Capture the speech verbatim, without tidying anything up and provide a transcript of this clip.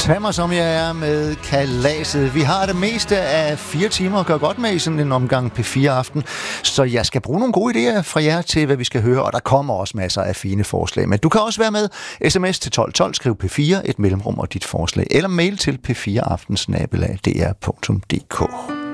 Tag mig som jeg er med kalaset. Vi har det meste af fire timer at gøre godt med i sådan en omgang P fire Aften, så jeg skal bruge nogle gode idéer fra jer til, hvad vi skal høre, og der kommer også masser af fine forslag. Men du kan også være med. Sms til tolv tolv, skriv P fire, et mellemrum og dit forslag, eller mail til p fire aften snabel-a d r punktum d k.